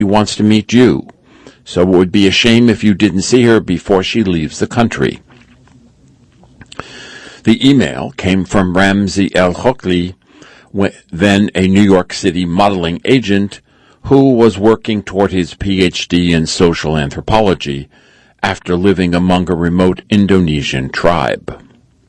wants to meet you. So it would be a shame if you didn't see her before she leaves the country. The email came from Ramzi El-Khokli, then a New York City modeling agent who was working toward his PhD in social anthropology after living among a remote Indonesian tribe.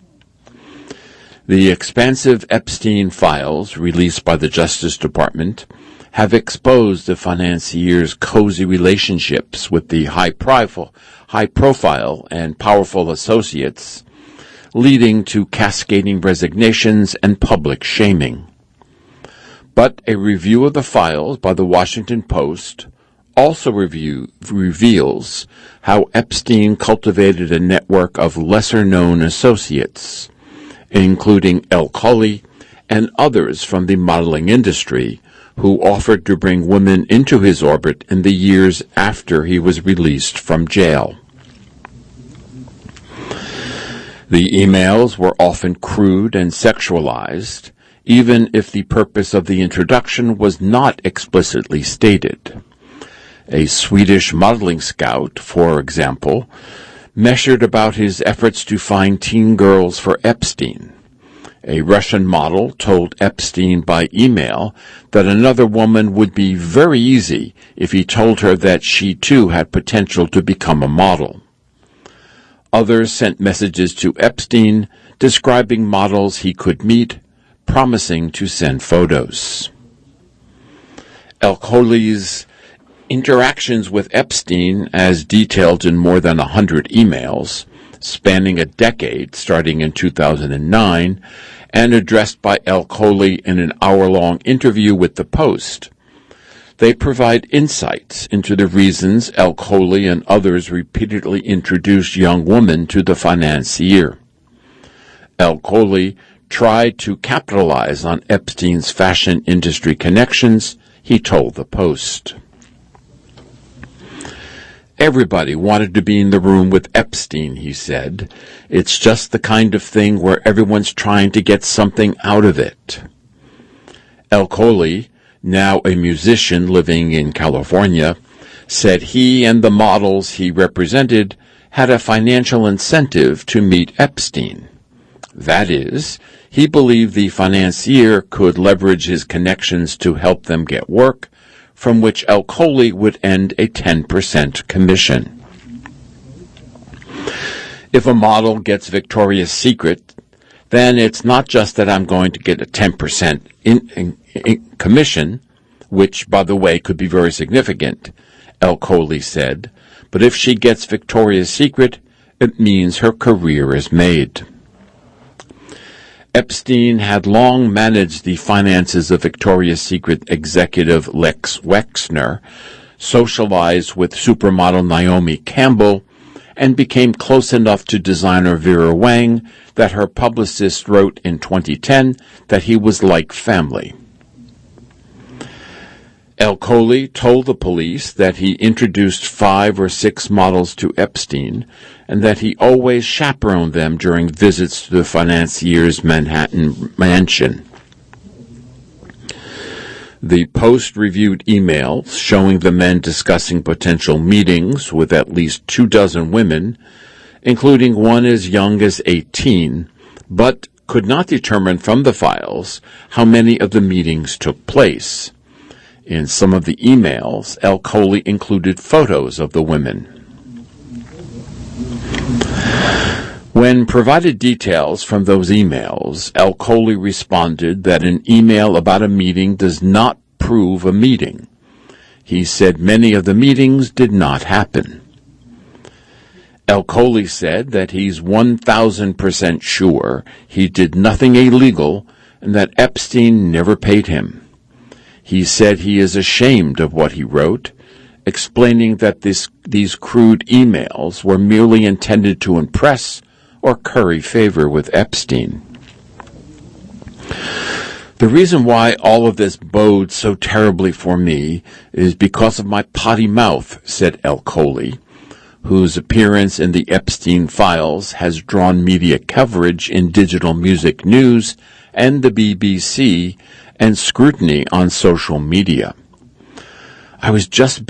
The expansive Epstein files released by the Justice Department have exposed the financier's cozy relationships with the high-profile and powerful associates, leading to cascading resignations and public shaming. But a review of the files by the Washington Post also reveals how Epstein cultivated a network of lesser-known associates, including El-Khokli and others from the modeling industry, who offered to bring women into his orbit in the years after he was released from jail. The emails were often crude and sexualized, even if the purpose of the introduction was not explicitly stated. A Swedish modeling scout, for example, measured about his efforts to find teen girls for Epstein. A Russian model told Epstein by email that another woman would be very easy if he told her that she too had potential to become a model. Others sent messages to Epstein describing models he could meet, promising to send photos. El-Khokli's interactions with Epstein, as detailed in more than 100 emails, spanning a decade starting in 2009, and addressed by El-Khokli in an hour-long interview with the Post. They provide insights into the reasons El-Khokli and others repeatedly introduced young women to the financier. El-Khokli tried to capitalize on Epstein's fashion industry connections, he told the Post. Everybody wanted to be in the room with Epstein, he said. It's just the kind of thing where everyone's trying to get something out of it. El-Khokli, now a musician living in California, said he and the models he represented had a financial incentive to meet Epstein. That is, he believed the financier could leverage his connections to help them get work, from which El-Khokli would end a 10% commission. If a model gets Victoria's Secret, then it's not just that I'm going to get a 10% in commission, which, by the way, could be very significant, El-Khokli said, but if she gets Victoria's Secret, it means her career is made. Epstein had long managed the finances of Victoria's Secret executive Lex Wexner, socialized with supermodel Naomi Campbell, and became close enough to designer Vera Wang that her publicist wrote in 2010 that he was like family. El-Khokli told the police that he introduced 5 or 6 models to Epstein and that he always chaperoned them during visits to the financier's Manhattan mansion. The Post reviewed emails showing the men discussing potential meetings with at least 24 women, including one as young as 18, but could not determine from the files how many of the meetings took place. In some of the emails, El-Khokli included photos of the women. When provided details from those emails, El-Khokli responded that an email about a meeting does not prove a meeting. He said many of the meetings did not happen. El-Khokli said that he's 1,000% sure he did nothing illegal and that Epstein never paid him. He said he is ashamed of what he wrote, explaining that these crude emails were merely intended to impress or curry favor with Epstein. The reason why all of this bodes so terribly for me is because of my potty mouth, said El-Khokli, whose appearance in the Epstein files has drawn media coverage in digital music news and the BBC and scrutiny on social media. I was just